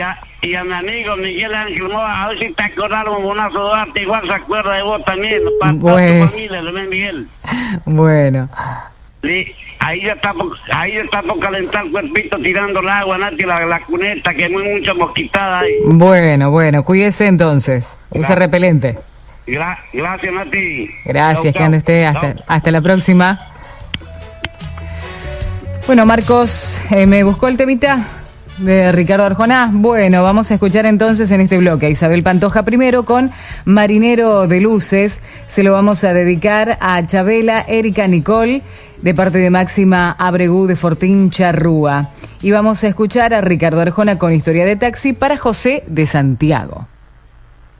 y a mi amigo Miguel Ángel Moa, a ver si te acordamos, Monazo Duarte, igual se acuerda de vos también, para tu familia, también Miguel. Bueno. Ahí ya está por calentar el cuerpito tirando el agua, Nati, la cuneta, que hay mucha mosquitada ahí. Bueno, cuídese entonces, use repelente. Gracias, Nati. Gracias, que ande usted, hasta la próxima. Bueno, Marcos, ¿me buscó el temita de Ricardo Arjona? Bueno, vamos a escuchar entonces en este bloque a Isabel Pantoja primero con Marinero de Luces. Se lo vamos a dedicar a Chabela, Erika, Nicole, de parte de Máxima Abregú de Fortín Charrúa. Y vamos a escuchar a Ricardo Arjona con Historia de Taxi para José de Santiago.